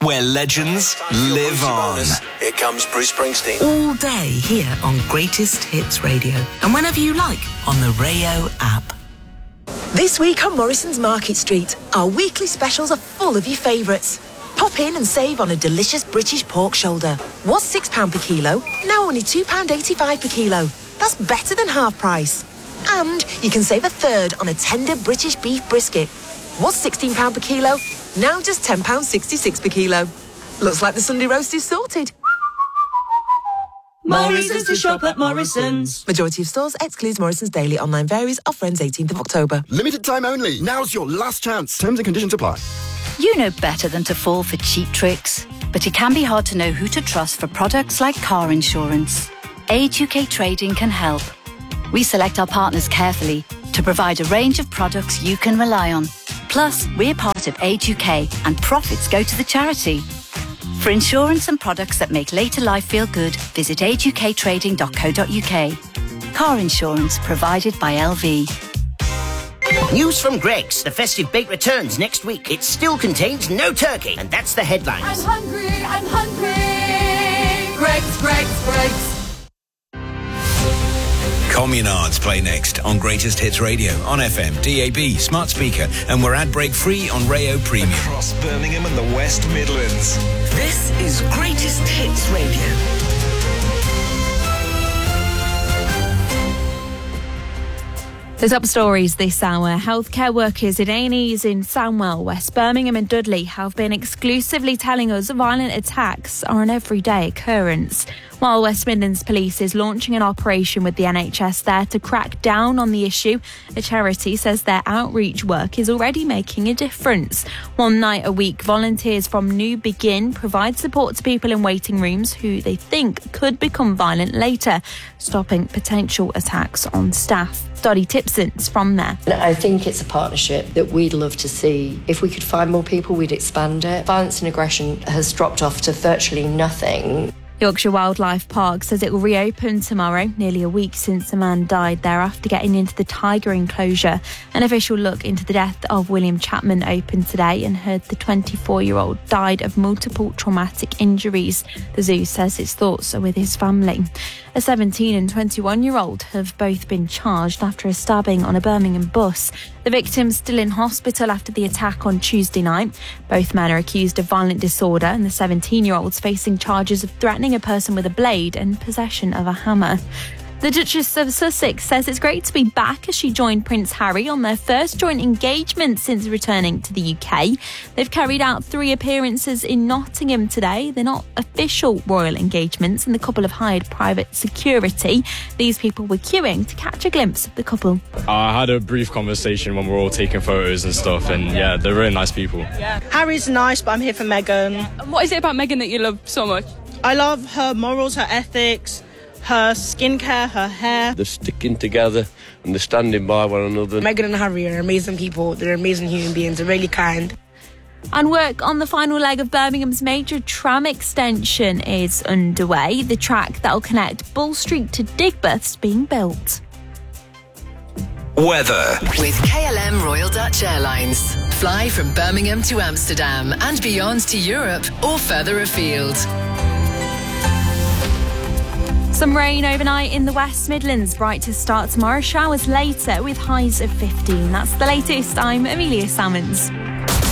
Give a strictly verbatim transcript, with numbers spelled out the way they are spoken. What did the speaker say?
where legends live on. Here comes Bruce Springsteen. All day here on Greatest Hits Radio. And whenever you like, on the Rayo app. This week on Morrison's Market Street, our weekly specials are full of your favourites. Pop in and save on a delicious British pork shoulder. Was six pounds per kilo, now only two pounds eighty-five per kilo. That's better than half price. And you can save a third on a tender British beef brisket. Was sixteen pounds per kilo, now just ten pounds sixty-six per kilo. Looks like the Sunday roast is sorted. Morrison's to shop at Morrison's. Majority of stores excludes Morrison's Daily. Online varies. Offer ends eighteenth of October. Limited time only. Now's your last chance. Terms and conditions apply. You know better than to fall for cheap tricks, but it can be hard to know who to trust for products like car insurance. Age U K Trading can help. We select our partners carefully to provide a range of products you can rely on. Plus, we're part of Age U K and profits go to the charity. For insurance and products that make later life feel good, visit age u k trading dot co dot u k. Car insurance provided by L V. News from Greggs. The festive bake returns next week. It still contains no turkey, and that's the headlines. I'm hungry, I'm hungry. Greggs, Greggs, Greggs. Communards play next on Greatest Hits Radio on F M, D A B, smart speaker, and we're ad break free on Rayo Premium. Across Birmingham and the West Midlands. This is Greatest Hits Radio. The top stories this hour. Healthcare workers in A and Es in Sandwell, West Birmingham and Dudley have been exclusively telling us violent attacks are an everyday occurrence. While West Midlands Police is launching an operation with the N H S there to crack down on the issue, the charity says their outreach work is already making a difference. One night a week, volunteers from New Begin provide support to people in waiting rooms who they think could become violent later, stopping potential attacks on staff. Dottie Tipson's from there. I think it's a partnership that we'd love to see. If we could find more people, we'd expand it. Violence and aggression has dropped off to virtually nothing. Yorkshire Wildlife Park says it will reopen tomorrow, nearly a week since a man died there after getting into the tiger enclosure. An official look into the death of William Chapman opened today and heard the twenty-four-year-old died of multiple traumatic injuries. The zoo says its thoughts are with his family. A seventeen and twenty-one-year-old have both been charged after a stabbing on a Birmingham bus. The victim's still in hospital after the attack on Tuesday night. Both men are accused of violent disorder and the seventeen-year-old's facing charges of threatening a person with a blade and possession of a hammer. The Duchess of Sussex says it's great to be back as she joined Prince Harry on their first joint engagement since returning to the U K. They've carried out three appearances in Nottingham today. They're not official royal engagements and the couple have hired private security. These people were queuing to catch a glimpse of the couple. I had a brief conversation when we were all taking photos and stuff, and yeah, they're really nice people. Yeah. Harry's nice, but I'm here for Meghan. What is it about Meghan that you love so much? I love her morals, her ethics, her skincare, her hair. They're sticking together and they're standing by one another. Meghan and Harry are amazing people. They're amazing human beings. They're really kind. And work on the final leg of Birmingham's major tram extension is underway. The track that will connect Bull Street to Digbeth's being built. Weather. With K L M Royal Dutch Airlines. Fly from Birmingham to Amsterdam and beyond to Europe or further afield. Some rain overnight in the West Midlands. Bright to start tomorrow. Showers later with highs of fifteen. That's the latest. I'm Amelia Salmons.